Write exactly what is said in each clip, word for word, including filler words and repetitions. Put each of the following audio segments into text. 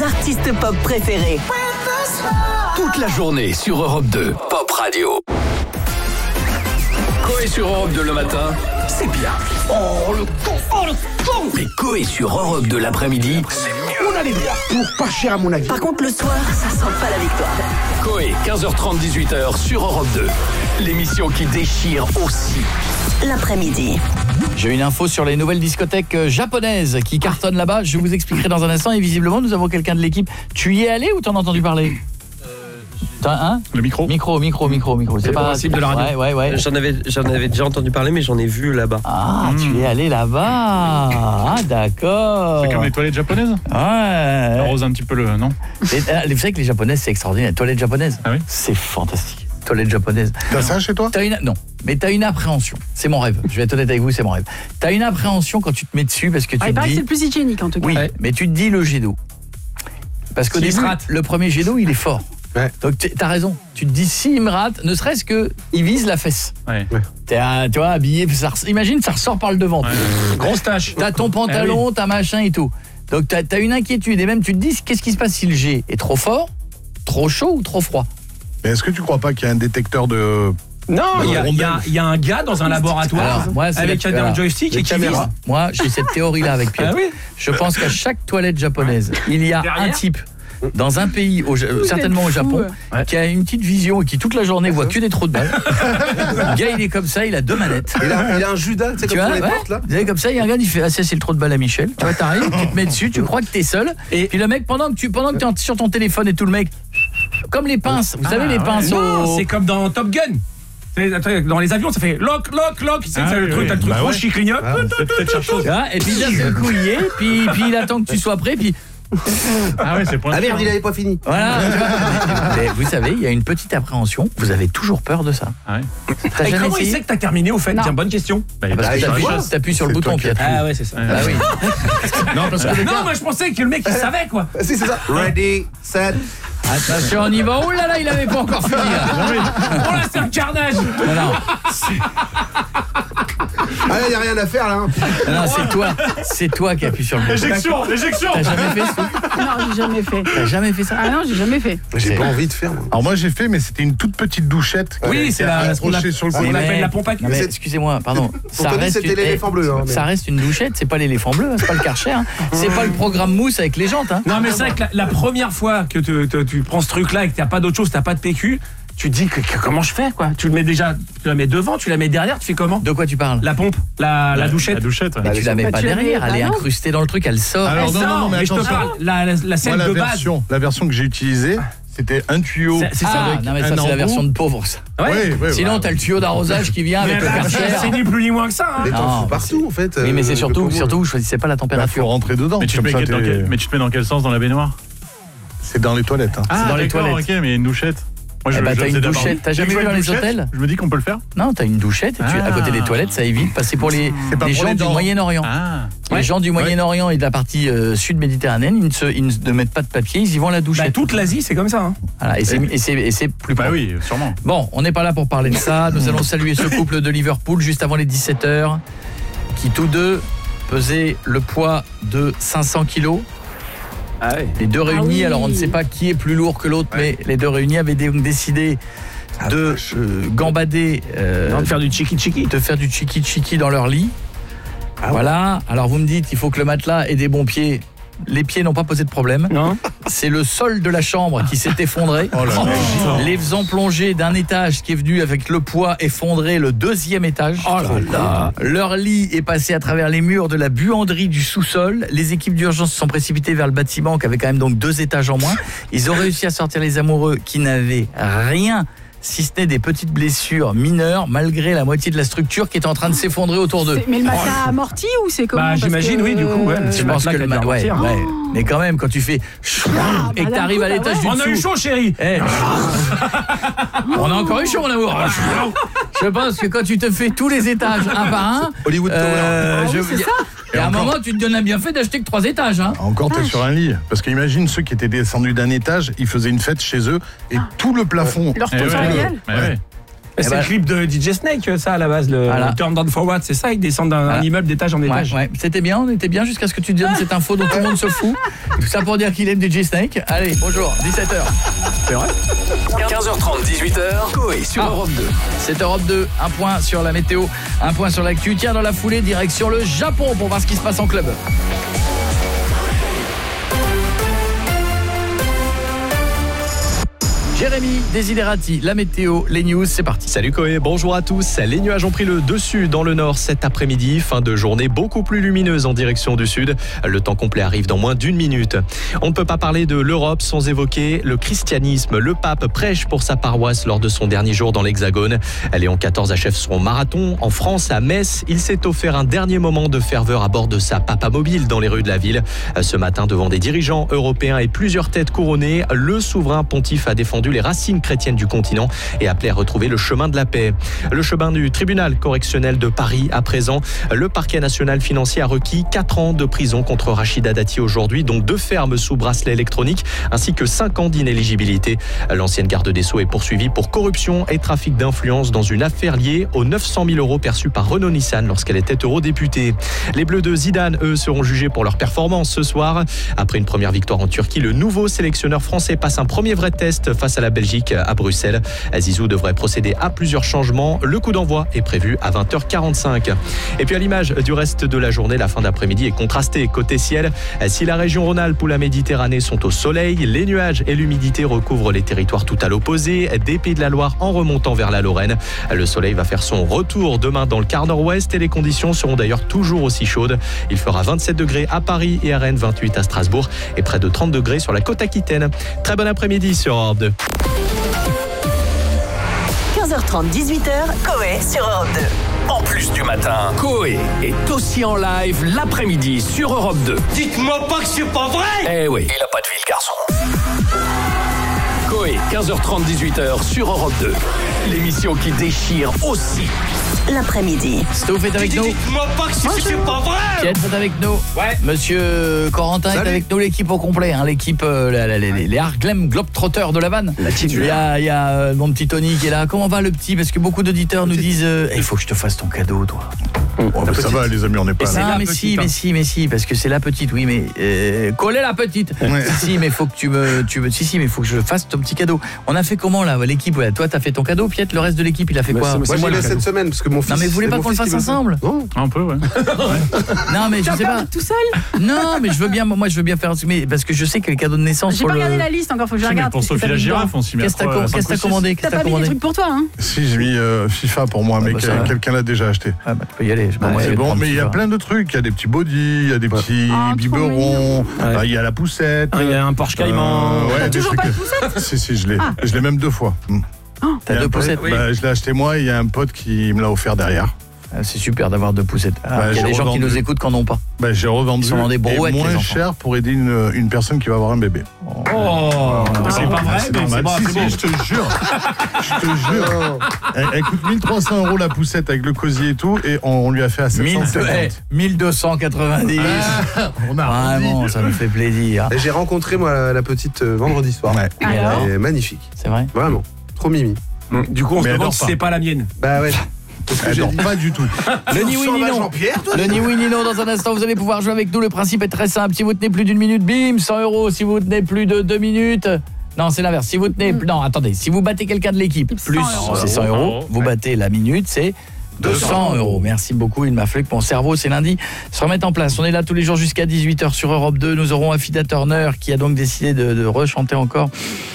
artistes pop préférés. Toute la journée sur Europe deux, Pop Radio. Coé sur Europe deux le matin, c'est bien. Oh le con, oh le con. Mais Coé sur Europe deux l'après-midi, c'est mieux. On a les droits pour pas cher à mon avis. Par contre, le soir, ça sent pas la victoire. Coé, quinze heures trente, dix-huit heures sur Europe deux. L'émission qui déchire aussi l'après-midi. J'ai une info sur les nouvelles discothèques japonaises qui cartonnent là-bas. Je vous expliquerai dans un instant. Et visiblement, nous avons quelqu'un de l'équipe. Tu y es allé ou t'en as entendu parler ? Hein Le micro Micro, micro, micro, micro. C'est pas possible de la radio. Ouais, ouais, ouais. J'en avais, j'en avais déjà entendu parler, mais j'en ai vu là-bas. Ah, mmh. Tu es allé là-bas. Ah, d'accord. C'est comme les toilettes japonaises. Ouais. Arrose un petit peu le, non ? Et, vous savez que les japonaises, c'est extraordinaire. Les toilettes japonaises, ah oui, c'est fantastique. Toilettes japonaises. T'as ça chez toi ? T'as une, non, mais t'as une appréhension. C'est mon rêve. Je vais être honnête avec vous, c'est mon rêve. T'as une appréhension quand tu te mets dessus parce que tu ah, te il paraît dis. que c'est le plus hygiénique en tout cas. Oui, ouais. Mais tu te dis le jet d'eau. Parce qu'au début, le premier jet d'eau, il est fort. Ouais. Donc t'as raison. Tu te dis s'il me rate, ne serait-ce que il vise la fesse. Ouais. T'es à, tu vois habillé, ça, imagine ça ressort par le devant. Ouais. Grosse tache. T'as ton pantalon, ah oui. T'as machin et tout. Donc t'as as une inquiétude et même tu te dis qu'est-ce qui se passe si le jet est trop fort, trop chaud ou trop froid. Mais est-ce que tu crois pas qu'il y a un détecteur de Non, il y, y, y a un gars dans un laboratoire alors, moi, avec la, un voilà, joystick et qui vise. Moi, j'ai cette théorie-là avec Pierre. Ah oui. Je pense qu'à chaque toilette japonaise, il y a Derrière. un type dans un pays, au, certainement au Japon, ouais. qui a une petite vision et qui toute la journée voit que des trous de balles. Le gars, il est comme ça, il a deux manettes. Il a, il a un Judas, tu sais, comme vois, sur les ouais. portes, là. Vous savez, comme ça, il y a un gars qui fait « Ah, c'est le trou de balle à Michel ». Tu vois, t'arrives, tu te mets dessus, tu crois que t'es seul. Et puis le mec, pendant que tu pendant que t'es sur ton téléphone et tout, le mec, comme les pinces, vous ah, savez, les pinces ouais. au... Non, c'est comme dans Top Gun. Dans les avions, ça fait lock, lock, lock. C'est ah, le oui, truc, oui. T'as le truc bah rouge ouais. qui clignote. Ah, et puis d'un seul coup, il est, puis, puis il attend que tu sois prêt, puis... Ah ouais, c'est pour ah merde, il avait pas fini. Voilà. Mais vous savez, il y a une petite appréhension. Vous avez toujours peur de ça. Ah ouais. Et comment essayé il sait que t'as terminé au fait? Tiens, bonne question. Bah, parce que t'appuies, t'appuies sur le bouton, Pierre. Ah ouais, c'est ça. Ah oui. Non, parce que non, moi je pensais que le mec il savait quoi. Si c'est ça. Ready, set. Attention, on y va. Oh là là, il avait pas encore fini. Oh là, c'est un carnage. Non, non. Ah là, il n'y a rien à faire là. Hein. Non, c'est toi, c'est toi qui appuies sur le bouton. Éjection, éjection. T'as jamais fait ça? Non, j'ai jamais fait. T'as jamais fait ça? Ah non, j'ai jamais fait. J'ai pas envie de faire. Moi. Alors moi j'ai fait, mais c'était une toute petite douchette. Oui, c'est la sur le on appelle la pompe à cul. Excusez-moi, pardon. Ça reste c'était l'éléphant bleu. Hein, mais... Ça reste une douchette, c'est pas l'éléphant bleu, c'est pas le Karcher, hein. C'est pas le programme mousse avec les jantes. Hein. Non, mais c'est vrai que la, la première fois que tu, tu, tu prends ce truc-là et que t'as pas d'autre chose, t'as pas de P Q. Tu te dis que, que comment je fais quoi? Tu le mets déjà, tu la mets devant, tu la mets derrière, tu fais comment? De quoi tu parles? La pompe, la, la, la douchette. La douchette. Ouais. Mais tu la mets pas derrière, elle est incrustée dans le truc, elle sort. Alors elle non, sort. non, non, mais, mais attention. Je te parle, la, la, la scène Moi, la de version, base. La version que j'ai utilisée, c'était un tuyau. C'est ça, ah, non mais ça c'est la version de pauvre ça. Ouais. Ouais, ouais, sinon ouais. t'as le tuyau d'arrosage qui vient avec le Karcher. C'est ni plus ni moins que ça. Hein. Mais t'en fous partout en fait. Oui, mais c'est surtout, surtout, vous choisissez pas la température. Il faut rentrer dedans. Mais tu, te mets dans quel, mais tu te mets dans quel sens dans la baignoire? C'est dans les toilettes. Hein. Ah, c'est dans les toilettes. Ok, mais une douchette. Moi, je, eh bah, je t'as une douchette. T'as jamais vu dans les hôtels? Je me dis qu'on peut le faire. Non, t'as une douchette. Et tu, ah. À côté des toilettes, ça évite. Parce que c'est pour les, les gens les du Moyen-Orient. Ah. Les ouais. gens du Moyen-Orient et de la partie euh, sud-méditerranéenne, ils ne, se, ils ne mettent pas de papier, ils y vont à la douchette. Bah, toute l'Asie, c'est comme ça. Hein. Voilà, et c'est plus Bah oui, sûrement. Bon, on n'est pas là pour parler de ça. Nous allons saluer ce couple de Liverpool juste avant les dix-sept heures, qui tous deux pesaient le poids de cinq cents kilos. Ah ouais. Les deux réunis, ah oui. Alors on ne sait pas qui est plus lourd que l'autre, ouais. Mais les deux réunis avaient donc décidé ah, de euh, gambader, euh, non, de faire du chiki-chiki, de faire du chiki-chiki dans leur lit. Ah voilà. Ouais. Alors vous me dites, il faut que le matelas ait des bons pieds. Les pieds n'ont pas posé de problème. Non. C'est le sol de la chambre qui s'est effondré, oh là là. Les faisant plonger d'un étage qui est venu avec le poids effondré le deuxième étage. Oh là là. Leur lit est passé à travers les murs de la buanderie du sous-sol. Les équipes d'urgence se sont précipitées vers le bâtiment qui avait quand même donc deux étages en moins. Ils ont réussi à sortir les amoureux qui n'avaient rien, si ce n'est des petites blessures mineures, malgré la moitié de la structure qui est en train de s'effondrer autour d'eux. Mais le matelas a amorti ou c'est comment? Bah j'imagine, oui, du coup. Ouais, je pense que le matelas, ouais, ouais. Oh. Mais quand même, quand tu fais ah, et que tu arrives à l'étage du dessous. On a eu chaud, chérie. Hey. On a encore eu chaud, mon amour. Je pense que quand tu te fais tous les étages un par un, Hollywood euh, Tower. Je, c'est ça. Et à un moment, tu te donnes bien fait d'acheter que trois étages. Hein. Encore, t'es sur un lit. Parce qu'imagine ceux qui étaient descendus d'un étage, ils faisaient une fête chez eux et tout le plafond. Leur tour familial. Ouais. C'est ben, le clip de D J Snake, ça, à la base, le, voilà. le Turn Down for What, c'est ça, ils descendent d'un Voilà. immeuble d'étage en étage. Ouais, ouais. C'était bien, on était bien jusqu'à ce que tu donnes cette info dont tout le monde se fout. Tout ça pour dire qu'il aime D J Snake. Allez, bonjour, dix-sept heures. C'est vrai quinze heures trente, dix-huit heures, Coé sur Ah. Europe deux. C'est Europe deux, un point sur la météo, un point sur l'actu. Tiens, dans la foulée, direction le Japon pour voir ce qui se passe en club. Jérémy Desiderati, la météo, les news, c'est parti. Salut Coé, bonjour à tous. Les nuages ont pris le dessus dans le nord cet après-midi. Fin de journée beaucoup plus lumineuse en direction du sud. Le temps complet arrive dans moins d'une minute. On ne peut pas parler de l'Europe sans évoquer le christianisme. Le pape prêche pour sa paroisse lors de son dernier jour dans l'Hexagone. Léon quatorze achève son marathon. En France, à Metz, il s'est offert un dernier moment de ferveur à bord de sa papa mobile dans les rues de la ville. Ce matin, devant des dirigeants européens et plusieurs têtes couronnées, le souverain pontife a défendu les racines chrétiennes du continent et appelé à retrouver le chemin de la paix. Le chemin du tribunal correctionnel de Paris à présent. Le parquet national financier a requis quatre ans de prison contre Rachida Dati aujourd'hui, dont deux fermes sous bracelet électronique ainsi que cinq ans d'inéligibilité. L'ancienne garde des Sceaux est poursuivie pour corruption et trafic d'influence dans une affaire liée aux neuf cent mille euros perçus par Renault-Nissan lorsqu'elle était eurodéputée. Les Bleus de Zidane, eux, seront jugés pour leur performance ce soir. Après une première victoire en Turquie, le nouveau sélectionneur français passe un premier vrai test face à la Belgique à Bruxelles. Zizou devrait procéder à plusieurs changements. Le coup d'envoi est prévu à vingt heures quarante-cinq. Et puis à l'image du reste de la journée, la fin d'après-midi est contrastée côté ciel. Si la région Rhône-Alpes ou la Méditerranée sont au soleil, les nuages et l'humidité recouvrent les territoires tout à l'opposé, des Pays de la Loire en remontant vers la Lorraine. Le soleil va faire son retour demain dans le quart nord-ouest et les conditions seront d'ailleurs toujours aussi chaudes. Il fera vingt-sept degrés à Paris et à Rennes, vingt-huit à Strasbourg et près de trente degrés sur la côte aquitaine. Très bon après-midi sur Europe deux. quinze heures trente, dix-huit heures, Coé sur Europe deux. En plus du matin, Coé est aussi en live l'après-midi sur Europe deux. Dites-moi pas que c'est pas vrai! Eh oui, il a pas de vie le garçon. Coé, quinze heures trente, dix-huit heures sur Europe deux. L'émission qui déchire aussi. L'après-midi. Stouff est avec nous. Dites-moi pas que c'est, c'est pas vrai! Piette est avec nous. Ouais. Monsieur Corentin Salut. est avec nous, l'équipe au complet, hein, l'équipe, euh, la- la- les, les Harlem Globetrotters de la vanne. Il y a, il y a euh, mon petit Tony qui est là. Comment va le petit? Parce que beaucoup d'auditeurs nous disent euh, il faut que je te fasse ton cadeau, toi. Oh, bah, ça va, les amis, on n'est pas c'est là. la Ah, mais petite, si, hein. mais si, mais si, parce que c'est la petite, oui, mais euh, collez la petite. Ouais. Si, si, mais faut que tu me, tu me, si, si, mais faut que je fasse ton petit cadeau. On a fait comment là, l'équipe? Ouais, toi, t'as fait ton cadeau, Piette. Le reste de l'équipe, il a fait Bah, quoi? c'est- Moi, moi, j'y le vais cette semaine parce que mon fils. Non, mais vous voulez c'est pas mon qu'on le fils qui fasse veut ça. ensemble? Non. Un peu, ouais. Non, mais Tu je vas sais faire pas. tout seul? Non, mais je veux bien, moi, je veux bien faire, mais parce que je sais que les cadeaux de naissance. J'ai faut pas le- regardé la liste encore, faut que je Si, mais regarde. pour qu'est-ce que Sophie t'as la mis dedans. girafe, on s'y met Qu'est-ce que t'as à trois, qu'est-ce que cinq t'as ou six. commandé? T'as Qu'est-ce que pas t'as mis des commandé? trucs pour toi, hein? Si, j'ai mis euh, FIFA pour moi, Ah, mais bah, quel- ça va. quelqu'un l'a déjà acheté. Ah bah tu peux y aller. Je Ah, moi, je c'est vais bon, prendre mais il y a FIFA. plein de trucs. Il y a des petits bodys, il y a des petits Ah, trop biberons, Ouais. ah, il y a la poussette. Il y a un Porsche Cayman. Euh, ouais, T'as des toujours trucs- pas de poussette? Si, si, je l'ai. Ah. Je l'ai même deux fois. Mm. T'as Il y a deux un pote- poussettes. bah, je l'ai acheté moi et il y a un pote qui me l'a offert derrière. Ah, c'est super d'avoir deux poussettes. Ah, Bah, il y a j'ai des gens qui revendu. nous écoutent qui n'en ont pas. Bah, j'ai revendu Ils sont dans des et brouettes, les moins enfants. cher pour aider une, une personne qui va avoir un bébé. Oh, c'est pas vrai, C'est mais c'est normal. bon, Si, c'est si, bon. je te jure. Je te jure. Elle, elle coûte mille trois cents euros la poussette avec le cosier et tout et on, on lui a fait à sept cent cinquante. mille deux cent quatre-vingt-dix. Ah, on a arrondi. Vraiment, ça me fait plaisir. Et j'ai rencontré moi la, la petite euh, vendredi soir. Ouais. Alors Elle est magnifique. C'est vrai? Vraiment. Trop mimi. Du coup, on se Mais elle demande dort si pas. c'est pas la mienne. Bah ouais. C'est ce que Elle j'ai dort dit. pas du tout. Le ni oui ni non. Jean-Pierre, toi? Le ni oui ni non, dans un instant, vous allez pouvoir jouer avec nous. Le principe est très simple. Si vous tenez plus d'une minute, bim, cent euros. Si vous tenez plus de deux minutes... Non, c'est l'inverse. Si vous tenez... Non, attendez. Si vous battez quelqu'un de l'équipe, cent plus, euros. c'est cent euros. Vous Ouais. battez la minute, c'est deux cents euros. Merci beaucoup. Il m'a fallu que mon cerveau, c'est lundi, se remette en place. On est là tous les jours jusqu'à dix-huit heures sur Europe deux. Nous aurons Afida Turner qui a donc décidé de, de rechanter encore.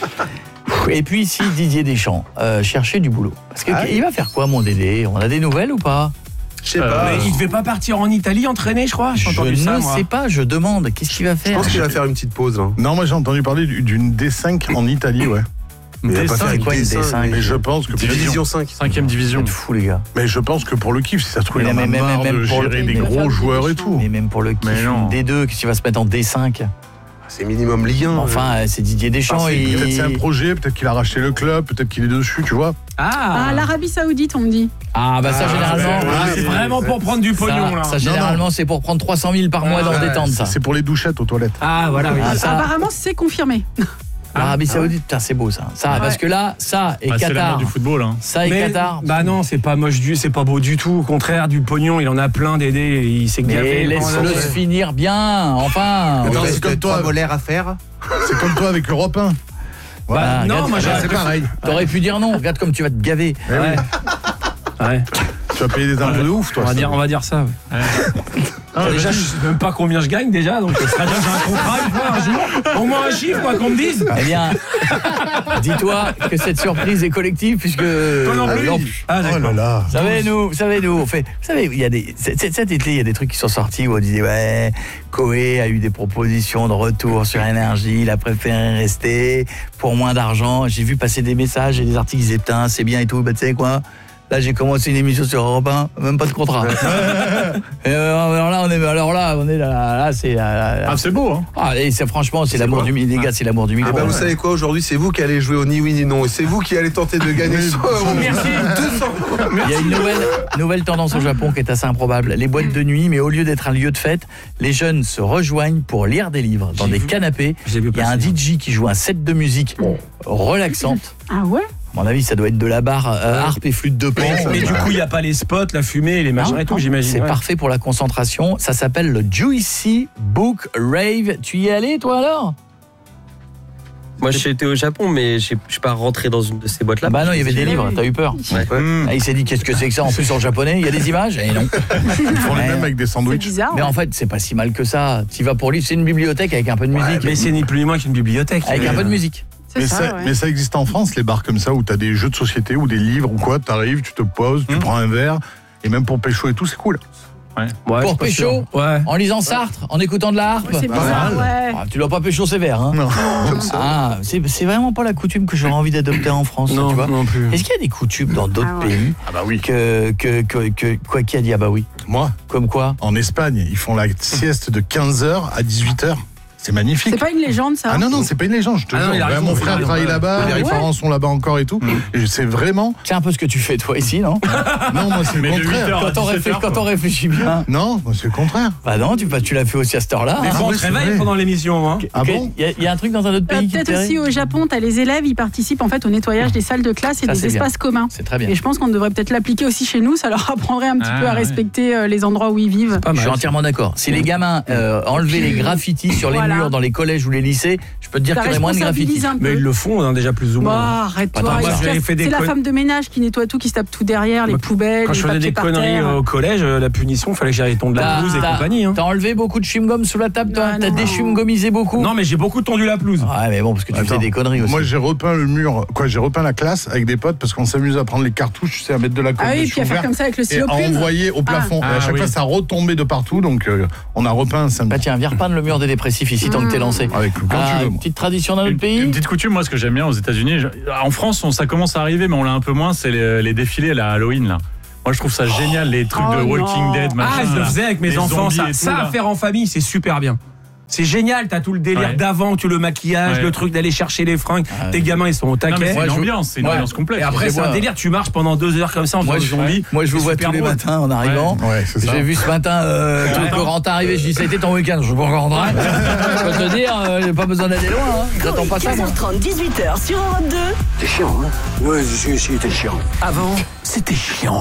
Et puis ici, Didier Deschamps, euh, chercher du boulot. Parce que Ah. il va faire quoi, mon Dédé? On a des nouvelles ou pas? Je sais Euh, pas. Mais il devait pas partir en Italie entraîner, je crois. J'ai Je entendu ne ça, moi. sais pas, je demande. Qu'est-ce qu'il va Je faire? pense qu'il va faire une petite pause là. Non, moi j'ai entendu parler du- d'une D cinq en Italie, ouais. Il va D pas cinq, faire une quoi, une D cinq, D cinq? Mais je pense que Division cinq. Cinquième division. Vous êtes fous, les gars. mais je pense que pour le kiff, si ça se trouve, il Mais en a même- même- marre même de pour le- gérer des il va faire gros du joueurs et Deschamps. tout. Mais même pour le kiff, Mais non. une D deux, qu'est-ce qui va se mettre en D cinq? C'est minimum Ligue un. Enfin, euh, c'est Didier Deschamps. Enfin, c'est- il- Peut-être c'est un projet, peut-être qu'il a racheté le club, peut-être qu'il est dessus, tu vois. Ah, Ah, l'Arabie Saoudite, on me dit. Ah, bah ça, Ah, généralement... ouais, c'est ouais, vraiment ouais. pour prendre du pognon, Ça, là. ça, généralement, c'est pour prendre trois cent mille par mois dans Ouais, détente, ça. C'est pour les douchettes aux toilettes. Ah, voilà, oui. Ah, ça- Apparemment, c'est confirmé. L'Arabie Saoudite, putain, c'est beau ça. Ça, Ouais. parce que là, ça et Bah, c'est l'amour Qatar. du football. Hein. Ça et Mais- Qatar. Bah non, c'est pas moche du, c'est pas beau du tout. Au contraire, du pognon, il en a plein d'aider. Il s'est Mais gavé. laisse-le se finir bien, enfin. Non, Ouais, c'est comme toi. molaires à faire. C'est comme toi avec l'Europe un. Voilà, Bah, non, regarde, moi, j'ai- C'est pareil. T'aurais pu dire non, regarde comme tu vas te gaver. Eh oui. Ouais. Tu vas payer des impôts de ouf, toi. On va ça. dire, on va dire ça. ouais. Ah, déjà, vas-y. je sais même pas combien je gagne déjà, donc ce sera déjà un contrat une fois un jour. Au moins un chiffre, quoi, qu'on me dise. Eh bien, dis-toi que cette surprise est collective puisque. Toi non plus. l'en- Ah, Oh d'accord. là là. Vous savez, nous, vous savez, nous, on fait. Vous savez, il y a des. Cet, cet été, il y a des trucs qui sont sortis où on disait, ouais, Koé a eu des propositions de retour sur énergie, il a préféré rester pour moins d'argent. J'ai vu passer des messages et des articles qui disaient, putain, c'est bien et tout. Bah, tu sais quoi? Là, j'ai commencé une émission sur Europe un, même pas de contrat. Et, euh, alors là, on est, alors là, on est là, là, c'est. là, là, Ah, c'est beau, hein. ah, et c'est franchement, c'est l'amour du micro, les gars, c'est l'amour du micro. Eh ben, vous savez quoi, aujourd'hui, c'est vous qui allez jouer au ni oui ni non. Et c'est vous qui allez tenter de gagner cent euros. Merci. Il y a une nouvelle, nouvelle tendance au Japon qui est assez improbable. Les boîtes de nuit, mais au lieu d'être un lieu de fête, les jeunes se rejoignent pour lire des livres dans J'ai des vu- canapés. j'ai vu Il y a un passer. D J qui joue un set de musique relaxante. Ah ouais? À mon avis, ça doit être de la barre euh, harpe et flûte de pan. Mais du coup, il n'y a pas les spots, la fumée, les machins et tout, j'imagine. C'est ouais. parfait pour la concentration. Ça s'appelle le Juicy Book Rave. Tu y es allé, toi, alors? Moi, j'ai été au Japon, mais j'ai- je suis pas rentré dans une de ces boîtes-là. Ah bah non, il y avait des livres, t'as eu peur. Ah, il s'est dit, qu'est-ce que c'est que ça? En plus, en japonais, il y a des images? Et non. Ils font les Ouais. mêmes avec des C'est sandwichs. bizarre. Mais ouais. en fait, c'est pas si mal que ça. Tu vas pour lire, c'est une bibliothèque avec un peu de musique. Mais c'est ni plus ni moins qu'une bibliothèque. Avec un peu de musique. C'est Mais ça, ça, ouais. mais ça existe en France, les bars comme ça, où t'as des jeux de société ou des livres ou quoi, t'arrives, tu te poses, tu prends un verre, et même pour pécho et tout, c'est cool. Ouais, Pour je suis pas pécho sûr. Ouais. En lisant Sartre, en écoutant de la harpe. Ouais, c'est bizarre, ouais. Ah, tu dois pas pécho sévère, hein. Non. Ah, c'est c'est vraiment pas la coutume que j'aurais envie d'adopter en France, Non, tu vois. non plus. Est-ce qu'il y a des coutumes dans d'autres Ah ouais. pays Ah bah oui. que, que, que, que- quoi qui a dit ah bah oui, Moi, comme quoi? en Espagne, ils font la sieste de quinze heures à dix-huit heures. C'est magnifique. C'est pas une légende, ça? Ah non, non, c'est pas une légende, je te Ah non, jure. il a Ouais, raison, mon il a frère raison, travaille ouais. là-bas, Ah mes ouais. parents sont là-bas encore et tout. Et c'est vraiment. C'est un peu ce que tu fais toi ici, non? Non, moi, c'est le Mais de huit contraire. heures à Quand on, dix-sept réfléchit, heures, quand quoi. on réfléchit bien. Non, moi, c'est le contraire. Bah non, tu, tu l'as fait aussi à cette heure-là. Mais hein. bon, on ouais, se c'est réveille vrai. pendant l'émission. Hein. Ah Ok, bon Il y, a- il y a un truc dans un autre Euh, pays qui te Peut-être plairait aussi au Japon, t'as les élèves, ils participent en fait au nettoyage des salles de classe et Ça, des c'est bien. espaces communs. C'est très bien. Et je pense qu'on devrait peut-être l'appliquer aussi chez nous, ça leur apprendrait un petit Ah, peu à ouais. respecter euh, les endroits où ils vivent. Pas Je suis mal. entièrement d'accord. Si les gamins euh, enlevaient les graffitis sur les Voilà. murs dans les collèges ou les lycées, je peux te dire Ça qu'il y aurait moins de graffitis. responsabilise un Mais peu. ils le font hein, déjà plus ou moins. Bah, arrête-toi. Attends, ils moi, se j'avais cassent. fait des C'est la con- femme de ménage qui nettoie tout, qui se tape tout derrière, les Moi, poubelles, Quand les je faisais papiers des par conneries terre. au collège, euh, la punition, fallait que j'aille tondre la T'as- pelouse et t'as- compagnie. Hein. T'as enlevé beaucoup de chewing-gum sous la table, toi? Non, T'as non. déchewing-gomisé beaucoup? Non, mais j'ai beaucoup tondu la pelouse. Ouais, mais bon, parce que tu Attends. faisais des conneries aussi. Moi, j'ai repeint le mur, quoi, j'ai repeint la classe avec des potes parce qu'on s'amuse à prendre les cartouches, tu sais, à mettre de la colle Ah oui, dessus puis à faire ouverte comme ça avec le et stylo à plume. envoyer au plafond. Ah. et à chaque Ah, fois, oui. ça retombait de partout, donc euh, on a repeint un samedi. Bah tiens, viens repeindre le mur des dépressifs ici, tant que t'es lancé. Avec, quand Ah, tu veux, une moi. petite tradition d'un autre Une, pays? une petite coutume, moi, ce que j'aime bien aux États-Unis, je- en France, on- ça commence à arriver, mais on l'a un peu moins, c'est les, les défilés à la Halloween, là. Moi, je trouve ça génial, les trucs Oh de non. Walking Dead, machin. Ah, je le là. faisais avec mes Les enfants. zombies Ça, et tout, ça à là. faire en famille, c'est super bien. C'est génial, t'as tout le délire Ouais. d'avant, tu le maquillage, Ouais. le truc d'aller chercher les fringues. Ah, Tes gamins, ils sont au Non, mais taquet. c'est Moi, une je vous- ambiance, c'est une Ouais. ambiance complète. Et après, Je c'est un vois. délire, tu marches pendant deux heures comme ça en Moi, faisant je, zombie. moi, je vous C'est vois super tous les drôle. matins en arrivant. Ouais, c'est ça. J'ai vu ce matin euh, Ouais. que Corentin arrivé, je dis ça a été ton week-end, je vous rentrer. Je peux te dire, euh, j'ai pas besoin d'aller loin, hein. J'attends pas ça, moi. quinze heures trente, dix-huit heures sur Europe deux. T'es chiant, hein? Ouais, si, si, t'es chiant. Avant, c'était chiant.